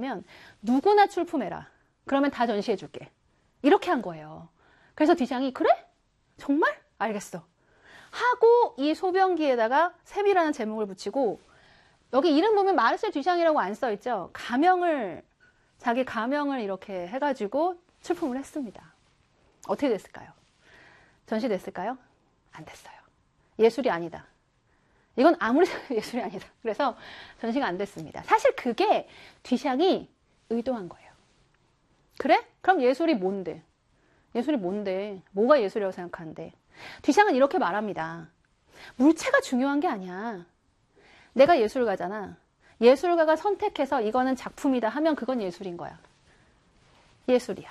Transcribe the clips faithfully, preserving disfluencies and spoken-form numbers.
뭐냐면 누구나 출품해라. 그러면 다 전시해줄게. 이렇게 한 거예요. 그래서 뒤샹이 그래? 정말? 알겠어. 하고 이 소변기에다가 셈이라는 제목을 붙이고 여기 이름 보면 마르셀 뒤샹이라고 안 써있죠. 가명을 자기 가명을 이렇게 해가지고 출품을 했습니다. 어떻게 됐을까요? 전시됐을까요? 안 됐어요. 예술이 아니다. 이건 아무리 예술이 아니다. 그래서 전시가 안 됐습니다. 사실 그게 뒤샹이 의도한 거예요. 그래? 그럼 예술이 뭔데? 예술이 뭔데? 뭐가 예술이라고 생각하는데? 뒤샹은 이렇게 말합니다. 물체가 중요한 게 아니야. 내가 예술가잖아. 예술가가 선택해서 이거는 작품이다 하면 그건 예술인 거야. 예술이야.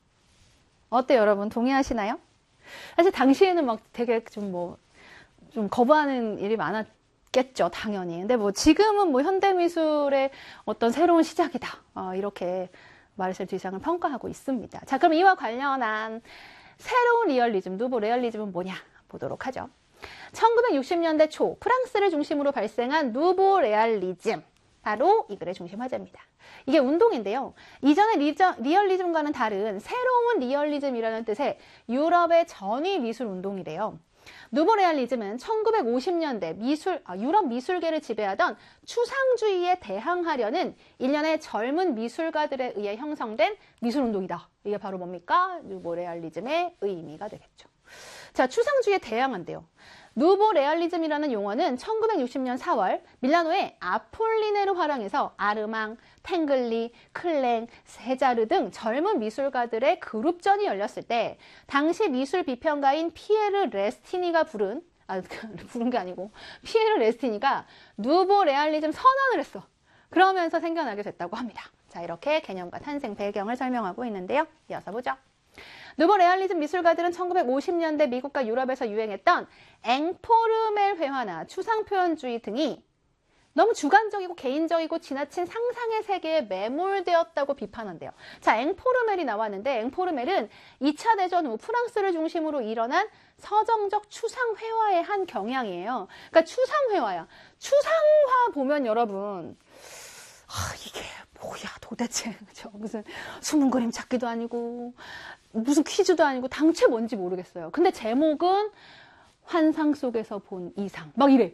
어때요, 여러분? 동의하시나요? 사실 당시에는 막 되게 좀 뭐, 좀 거부하는 일이 많았겠죠, 당연히. 근데 뭐 지금은 뭐 현대미술의 어떤 새로운 시작이다. 어, 이렇게 마르셀 뒤샹을 평가하고 있습니다. 자, 그럼 이와 관련한 새로운 리얼리즘, 누보 레얼리즘은 뭐냐 보도록 하죠. 천구백육십 년대 초 프랑스를 중심으로 발생한 누보 레알리즘, 바로 이 글의 중심 화제입니다. 이게 운동인데요. 이전의 리저, 리얼리즘과는 다른 새로운 리얼리즘이라는 뜻의 유럽의 전위 미술 운동이래요. 누보 레알리즘은 천구백오십 년대 미술, 아, 유럽 미술계를 지배하던 추상주의에 대항하려는 일련의 젊은 미술가들에 의해 형성된 미술운동이다. 이게 바로 뭡니까? 누보 레알리즘의 의미가 되겠죠. 자, 추상주의에 대항한대요. 누보 레알리즘이라는 용어는 천구백육십 년 사월 밀라노의 아폴리네르 화廊에서 아르망, 탱글리, 클랭, 세자르 등 젊은 미술가들의 그룹전이 열렸을 때 당시 미술 비평가인 피에르 레스티니가 부른 아 부른 게 아니고 피에르 레스티니가 누보 레알리즘 선언을 했어. 그러면서 생겨나게 됐다고 합니다. 자, 이렇게 개념과 탄생 배경을 설명하고 있는데요. 이어서 보죠. 누보 레알리즘 미술가들은 천구백오십 년대 미국과 유럽에서 유행했던 앵포르멜 회화나 추상표현주의 등이 너무 주관적이고 개인적이고 지나친 상상의 세계에 매몰되었다고 비판한대요. 자, 앵포르멜이 나왔는데 앵포르멜은 이 차 대전 후 프랑스를 중심으로 일어난 서정적 추상회화의 한 경향이에요. 그러니까 추상회화야. 추상화 보면 여러분 아, 이게 뭐야 도대체 그죠? 무슨 숨은 그림 찾기도 아니고 무슨 퀴즈도 아니고 당최 뭔지 모르겠어요. 근데 제목은 환상 속에서 본 이상 막 이래.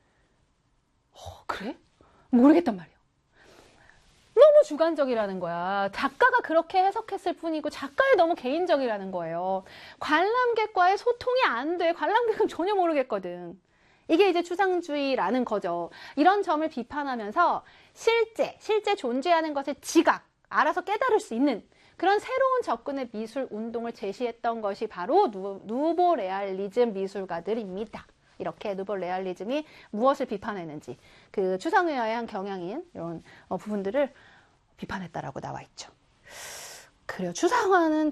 어, 그래? 모르겠단 말이야. 너무 주관적이라는 거야. 작가가 그렇게 해석했을 뿐이고 작가의 너무 개인적이라는 거예요. 관람객과의 소통이 안 돼. 관람객은 전혀 모르겠거든. 이게 이제 추상주의라는 거죠. 이런 점을 비판하면서 실제, 실제 존재하는 것을 지각, 알아서 깨달을 수 있는 그런 새로운 접근의 미술 운동을 제시했던 것이 바로 누, 누보 레알리즘 미술가들입니다. 이렇게 누보 레알리즘이 무엇을 비판했는지 그 추상회화의 한 경향인 이런 어, 부분들을 비판했다라고 나와 있죠. 그래요. 추상화는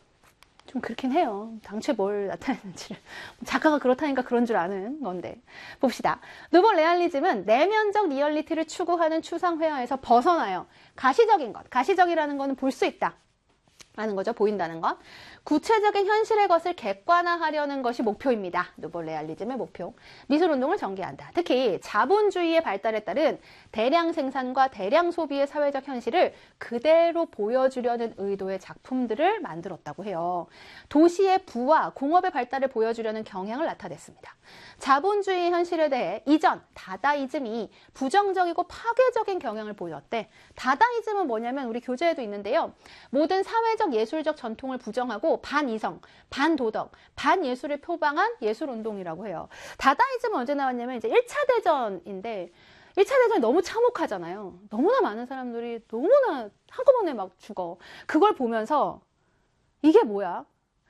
좀 그렇긴 해요. 당최 뭘 나타냈는지를. 작가가 그렇다니까 그런 줄 아는 건데. 봅시다. 누보 레알리즘은 내면적 리얼리티를 추구하는 추상회화에서 벗어나요. 가시적인 것. 가시적이라는 거는 볼 수 있다. 라는 거죠. 보인다는 것. 구체적인 현실의 것을 객관화하려는 것이 목표입니다. 누보 레알리즘의 목표. 미술운동을 전개한다. 특히 자본주의의 발달에 따른 대량 생산과 대량 소비의 사회적 현실을 그대로 보여주려는 의도의 작품들을 만들었다고 해요. 도시의 부와 공업의 발달을 보여주려는 경향을 나타냈습니다. 자본주의 현실에 대해 이전 다다이즘이 부정적이고 파괴적인 경향을 보였대. 다다이즘은 뭐냐면 우리 교재에도 있는데요. 모든 사회적 예술적 전통을 부정하고 반이성, 반도덕, 반예술을 표방한 예술운동이라고 해요. 다다이즘은 언제 나왔냐면 이제 일 차 대전인데 일 차 대전이 너무 참혹하잖아요. 너무나 많은 사람들이 너무나 한꺼번에 막 죽어. 그걸 보면서 이게 뭐야?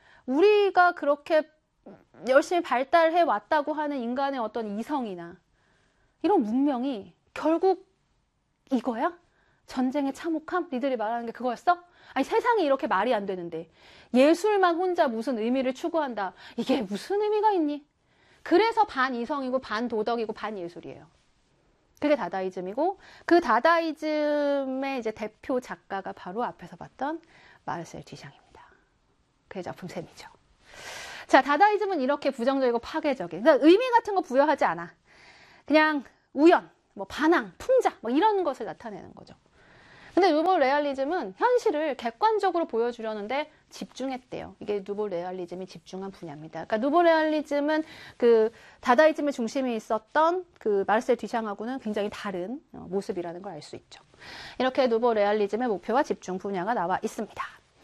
우리가 그렇게 열심히 발달해 왔다고 하는 인간의 어떤 이성이나 이런 문명이 결국 이거야? 전쟁의 참혹함? 니들이 말하는 게 그거였어? 아니 세상이 이렇게 말이 안 되는데 예술만 혼자 무슨 의미를 추구한다. 이게 무슨 의미가 있니? 그래서 반이성이고 반도덕이고 반예술이에요. 그게 다다이즘이고 그 다다이즘의 이제 대표 작가가 바로 앞에서 봤던 마르셀 뒤샹입니다. 그의 작품 셈이죠. 자, 다다이즘은 이렇게 부정적이고 파괴적인 그러니까 의미 같은 거 부여하지 않아. 그냥 우연, 뭐 반항, 풍자 뭐 이런 것을 나타내는 거죠. 근데 누보 레알리즘은 현실을 객관적으로 보여주려는데 집중했대요. 이게 누보 레알리즘이 집중한 분야입니다. 그러니까 누보 레알리즘은 그 다다이즘의 중심에 있었던 그 마르셀 뒤샹하고는 굉장히 다른 모습이라는 걸 알 수 있죠. 이렇게 누보 레알리즘의 목표와 집중 분야가 나와 있습니다.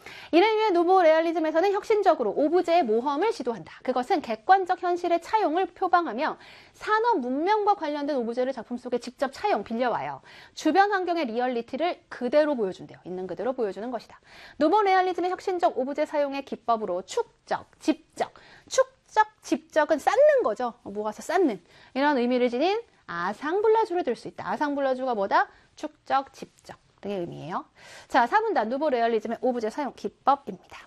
이를 위해 누보 레알리즘에서는 혁신적으로 오브제의 모험을 시도한다. 그것은 객관적 현실의 차용을 표방하며 산업 문명과 관련된 오브제를 작품 속에 직접 차용, 빌려와요. 주변 환경의 리얼리티를 그대로 보여준대요. 있는 그대로 보여주는 것이다. 누보 레알리즘의 혁신적 오브제 사용의 기법으로 축적, 집적, 축적, 집적은 쌓는 거죠. 모아서 쌓는 이런 의미를 지닌 아상블라주를 들 수 있다. 아상블라주가 뭐다? 축적, 집적 등의 의미예요. 자, 사 분단 누보 레알리즘의 오브제 사용 기법입니다.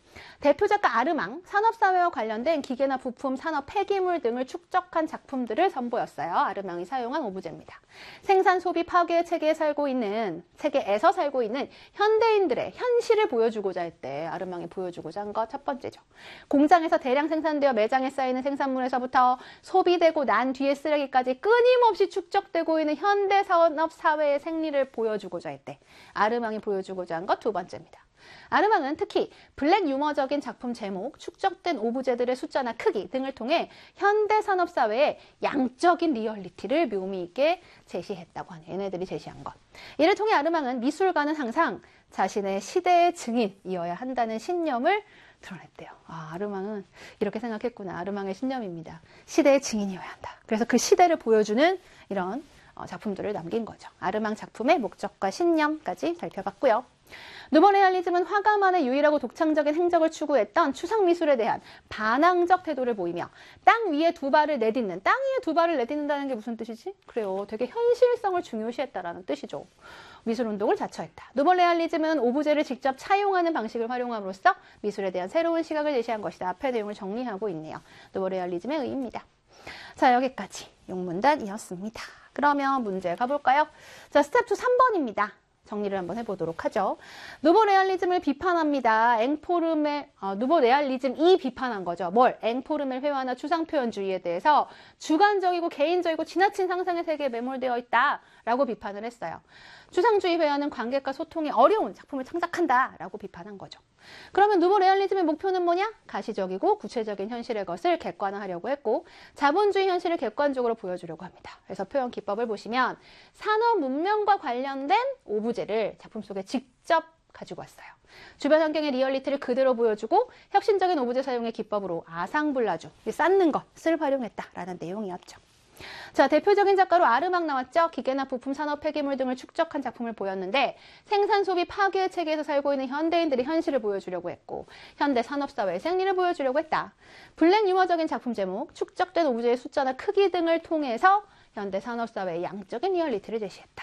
대표 작가 아르망, 산업사회와 관련된 기계나 부품, 산업 폐기물 등을 축적한 작품들을 선보였어요. 아르망이 사용한 오브제입니다. 생산, 소비, 파괴 체계에 살고 있는, 체계에서 살고 있는 현대인들의 현실을 보여주고자 했대. 아르망이 보여주고자 한 것 첫 번째죠. 공장에서 대량 생산되어 매장에 쌓이는 생산물에서부터 소비되고 난 뒤에 쓰레기까지 끊임없이 축적되고 있는 현대 산업 사회의 생리를 보여주고자 했대. 아르망이 보여주고자 한 것 두 번째입니다. 아르망은 특히 블랙 유머적인 작품 제목, 축적된 오브제들의 숫자나 크기 등을 통해 현대 산업 사회의 양적인 리얼리티를 묘미 있게 제시했다고 하네요. 얘네들이 제시한 것. 이를 통해 아르망은 미술가는 항상 자신의 시대의 증인이어야 한다는 신념을 드러냈대요. 아, 아르망은 이렇게 생각했구나. 아르망의 신념입니다. 시대의 증인이어야 한다. 그래서 그 시대를 보여주는 이런 작품들을 남긴 거죠. 아르망 작품의 목적과 신념까지 살펴봤고요. 누보 레알리즘은 화가만의 유일하고 독창적인 행적을 추구했던 추상미술에 대한 반항적 태도를 보이며 땅 위에 두 발을 내딛는, 땅 위에 두 발을 내딛는다는 게 무슨 뜻이지? 그래요. 되게 현실성을 중요시했다라는 뜻이죠. 미술운동을 자처했다. 누보 레알리즘은 오브제를 직접 차용하는 방식을 활용함으로써 미술에 대한 새로운 시각을 제시한 것이다. 앞의 내용을 정리하고 있네요. 누보 레알리즘의 의의입니다. 자, 여기까지 용문단이었습니다. 그러면 문제 가볼까요? 자, 스텝 이 삼 번입니다. 정리를 한번 해보도록 하죠. 누보 레알리즘을 비판합니다. 앵포르멜, 어, 누보 레알리즘이 비판한 거죠. 뭘? 앵포르멜 회화나 추상표현주의에 대해서 주관적이고 개인적이고 지나친 상상의 세계에 매몰되어 있다라고 비판을 했어요. 추상주의 회화는 관객과 소통이 어려운 작품을 창작한다라고 비판한 거죠. 그러면 누보 레알리즘의 목표는 뭐냐? 가시적이고 구체적인 현실의 것을 객관화하려고 했고 자본주의 현실을 객관적으로 보여주려고 합니다. 그래서 표현 기법을 보시면 산업 문명과 관련된 오브제를 작품 속에 직접 가지고 왔어요. 주변 환경의 리얼리티를 그대로 보여주고 혁신적인 오브제 사용의 기법으로 아상블라주, 쌓는 것을 활용했다라는 내용이었죠. 자, 대표적인 작가로 아르망 나왔죠. 기계나 부품, 산업 폐기물 등을 축적한 작품을 보였는데 생산, 소비, 파괴 체계에서 살고 있는 현대인들의 현실을 보여주려고 했고 현대 산업사회의 생리를 보여주려고 했다. 블랙 유머적인 작품 제목, 축적된 오브제의 숫자나 크기 등을 통해서 현대 산업사회의 양적인 리얼리티를 제시했다.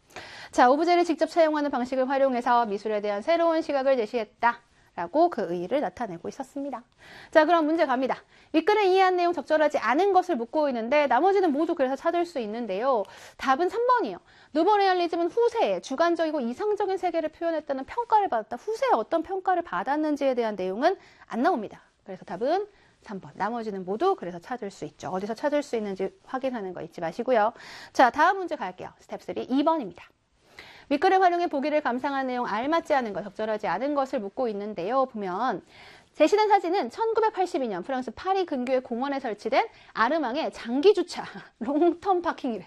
자, 오브제를 직접 차용하는 방식을 활용해서 미술에 대한 새로운 시각을 제시했다. 라고 그 의의를 나타내고 있었습니다. 자, 그럼 문제 갑니다. 윗글에 이해한 내용 적절하지 않은 것을 묻고 있는데 나머지는 모두 그래서 찾을 수 있는데요. 답은 삼 번이에요. 누보 레알리즘은 후세에 주관적이고 이상적인 세계를 표현했다는 평가를 받았다. 후세에 어떤 평가를 받았는지에 대한 내용은 안 나옵니다. 그래서 답은 삼 번. 나머지는 모두 그래서 찾을 수 있죠. 어디서 찾을 수 있는지 확인하는 거 잊지 마시고요. 자, 다음 문제 갈게요. 스텝 삼, 이 번입니다. 윗글을 활용해 보기를 감상한 내용 알맞지 않은 것, 적절하지 않은 것을 묻고 있는데요. 보면 제시된 사진은 천구백팔십이 년 프랑스 파리 근교의 공원에 설치된 아르망의 장기주차 롱텀 파킹이래요.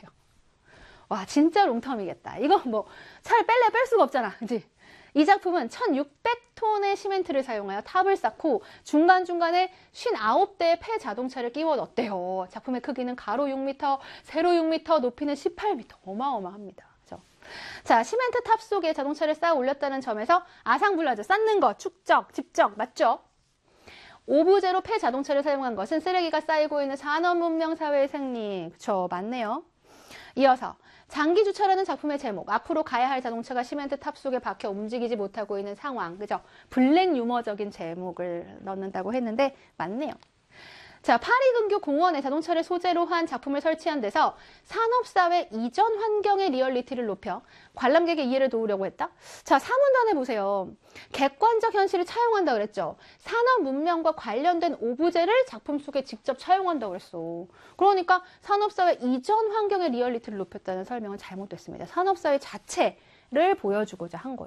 와, 진짜 롱텀이겠다. 이거 뭐 차를 뺄래 뺄 수가 없잖아. 그치? 이 작품은 천육백 톤의 시멘트를 사용하여 탑을 쌓고 중간중간에 오십구 대의 폐 자동차를 끼워 넣었대요. 작품의 크기는 가로 육 미터, 세로 육 미터, 높이는 십팔 미터. 어마어마합니다. 그죠? 자, 시멘트 탑 속에 자동차를 쌓아 올렸다는 점에서 아상블라주, 쌓는 것, 축적, 집적, 맞죠? 오브제로 폐 자동차를 사용한 것은 쓰레기가 쌓이고 있는 산업문명 사회의 생리. 그쵸, 맞네요. 이어서 장기주차라는 작품의 제목, 앞으로 가야 할 자동차가 시멘트 탑 속에 박혀 움직이지 못하고 있는 상황. 그죠? 블랙 유머적인 제목을 넣는다고 했는데 맞네요. 자, 파리 근교 공원에 자동차를 소재로 한 작품을 설치한 데서 산업사회 이전 환경의 리얼리티를 높여 관람객의 이해를 도우려고 했다? 자, 사 문단에 보세요. 객관적 현실을 차용한다 그랬죠. 산업 문명과 관련된 오브제를 작품 속에 직접 차용한다고 그랬어. 그러니까 산업사회 이전 환경의 리얼리티를 높였다는 설명은 잘못됐습니다. 산업사회 자체의 를 보여주고자 한 거예요.